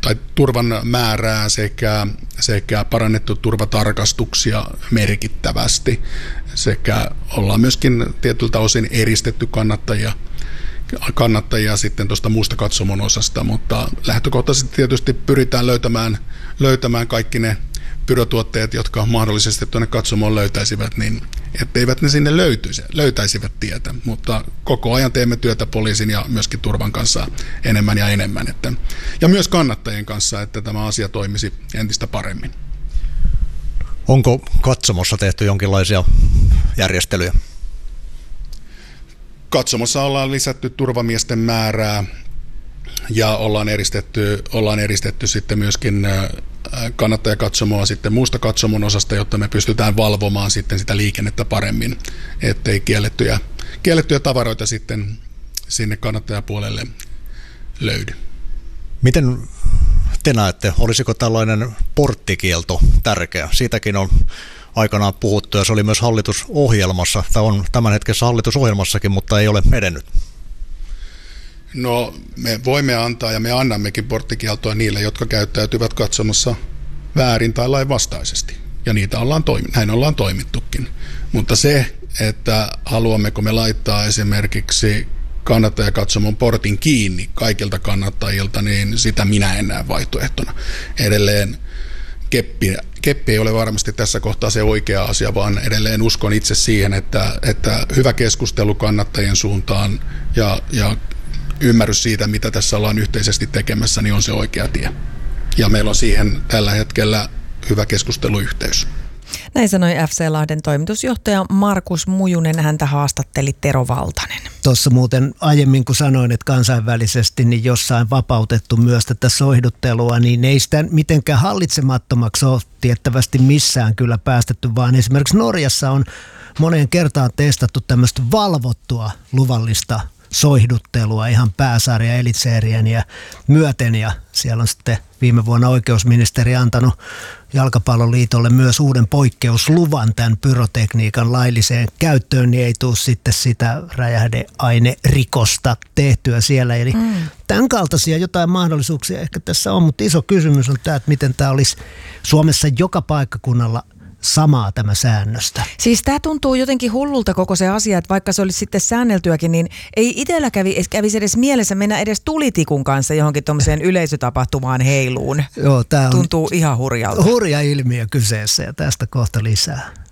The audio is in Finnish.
tai turvan määrää sekä parannettu turvatarkastuksia merkittävästi, sekä ollaan myöskin tietyltä osin eristetty kannattajia sitten tuosta muusta katsomon osasta, mutta lähtökohtaisesti tietysti pyritään löytämään kaikki ne pyrotuotteet, jotka mahdollisesti tuonne katsomoon löytäisivät, niin etteivät ne sinne löytäisivät tietä, mutta koko ajan teemme työtä poliisin ja myöskin turvan kanssa enemmän ja enemmän, ja myös kannattajien kanssa, että tämä asia toimisi entistä paremmin. Onko katsomossa tehty jonkinlaisia järjestelyjä? Katsomossa ollaan lisätty turvamiesten määrää ja ollaan eristetty sitten myöskin kannattajakatsomoa sitten muusta katsomon osasta, jotta me pystytään valvomaan sitten sitä liikennettä paremmin, ettei kiellettyjä tavaroita sitten sinne kannattajapuolelle löydy. Miten te näette, olisiko tällainen porttikielto tärkeä? Siitäkin on aikanaan puhuttu ja se oli myös hallitusohjelmassa, tai on tämänhetkisessä hallitusohjelmassakin, mutta ei ole edennyt. No, me voimme antaa ja me annammekin porttikieltoa niille, jotka käyttäytyvät katsomassa väärin tai lainvastaisesti. Ja näin ollaan toimittukin. Mutta se, että haluammeko me laittaa esimerkiksi kannattajakatsomon portin kiinni kaikilta kannattajilta, niin sitä minä en näe vaihtoehtona. Edelleen keppi ei ole varmasti tässä kohtaa se oikea asia, vaan edelleen uskon itse siihen, että hyvä keskustelu kannattajien suuntaan ja ymmärrys siitä, mitä tässä ollaan yhteisesti tekemässä, niin on se oikea tie. Ja meillä on siihen tällä hetkellä hyvä keskusteluyhteys. Näin sanoi FC Lahden toimitusjohtaja Markus Mujunen, häntä haastatteli Tero Valtanen. Tuossa muuten aiemmin, kun sanoin, että kansainvälisesti niin jossain vapautettu myös tätä soihduttelua, niin ei sitä mitenkään hallitsemattomaksi ole tiettävästi missään kyllä päästetty, vaan esimerkiksi Norjassa on moneen kertaan testattu tämmöistä valvottua luvallista soihduttelua ihan pääsarja elitseerien ja myöten, ja siellä on sitten viime vuonna oikeusministeri antanut Jalkapalloliitolle myös uuden poikkeusluvan tämän pyrotekniikan lailliseen käyttöön, niin ei tule sitten sitä räjähdeainerikosta tehtyä siellä. Eli tämän kaltaisia jotain mahdollisuuksia ehkä tässä on, mutta iso kysymys on tämä, että miten tämä olisi Suomessa joka paikkakunnalla samaa tämä säännöstä. Siis tämä tuntuu jotenkin hullulta koko se asia, että vaikka se olisi sitten säänneltyäkin, niin ei itsellä kävisi edes mielessä mennä edes tulitikun kanssa johonkin tuommoiseen yleisötapahtumaan heiluun. Joo, tämä tuntuu ihan hurjalta. Hurja ilmiö kyseessä ja tästä kohta lisää.